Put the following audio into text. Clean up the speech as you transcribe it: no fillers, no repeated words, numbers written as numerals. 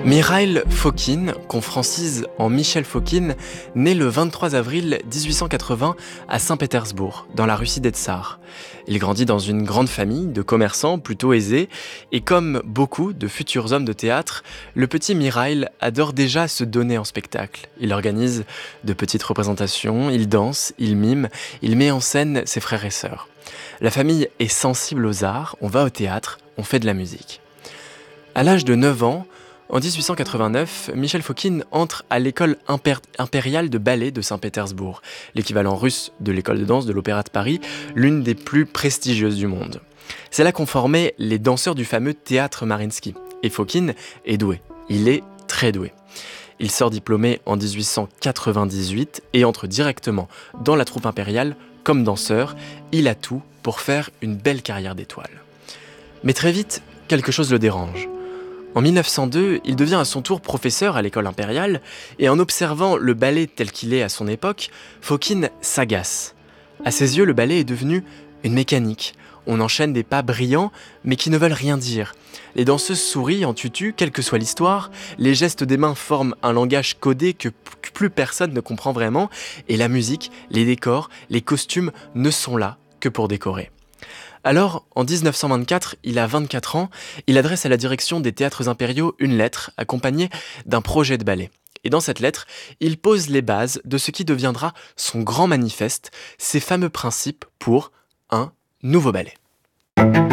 Mikhail Fokine, qu'on francise en Michel Fokine, naît le 23 avril 1880 à Saint-Pétersbourg, dans la Russie des Tsars. Il grandit dans une grande famille de commerçants plutôt aisés, et comme beaucoup de futurs hommes de théâtre, le petit Mikhail adore déjà se donner en spectacle. Il organise de petites représentations, il danse, il mime, il met en scène ses frères et sœurs. La famille est sensible aux arts, on va au théâtre, on fait de la musique. À l'âge de 9 ans, en 1889, Michel Fokine entre à l'école impériale de ballet de Saint-Pétersbourg, l'équivalent russe de l'école de danse de l'Opéra de Paris, l'une des plus prestigieuses du monde. C'est là qu'ont formé les danseurs du fameux théâtre Mariinsky. Et Fokine est doué, il est très doué. Il sort diplômé en 1898 et entre directement dans la troupe impériale comme danseur. Il a tout pour faire une belle carrière d'étoile. Mais très vite, quelque chose le dérange. En 1902, il devient à son tour professeur à l'école impériale, et en observant le ballet tel qu'il est à son époque, Fokine s'agace. À ses yeux, le ballet est devenu une mécanique. On enchaîne des pas brillants, mais qui ne veulent rien dire. Les danseuses sourient en tutu, quelle que soit l'histoire, les gestes des mains forment un langage codé que plus personne ne comprend vraiment, et la musique, les décors, les costumes ne sont là que pour décorer. Alors, en 1924, il a 24 ans, il adresse à la direction des théâtres impériaux une lettre accompagnée d'un projet de ballet. Et dans cette lettre, il pose les bases de ce qui deviendra son grand manifeste, ses fameux principes pour un nouveau ballet.